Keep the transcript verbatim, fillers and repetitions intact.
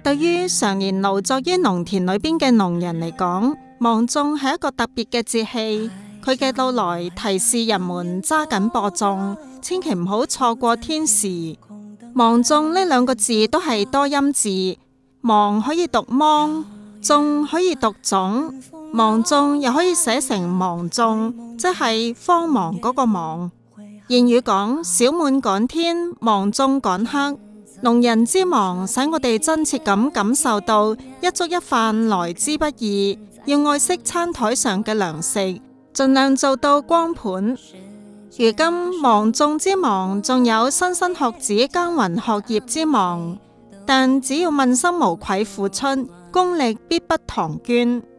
對於常年勞作於農田裏邊嘅農人嚟講，芒種係一個特別嘅節氣，佢嘅到來提示人們揸緊播種，千祈唔好錯過天時。芒種呢兩個字都係多音字，芒可以讀芒，種可以讀種，芒種又可以寫成芒種，即係慌忙嗰個忙。諺語講小滿趕天，芒種趕黑。農人之忙使我哋真切咁感受到一粥一飯來之不易，要愛惜餐台上嘅糧食，盡量做到光盤。如今芒種之忙，仲有莘莘學子耕耘學業之忙，但只要問心無愧付出，功力必不唐捐。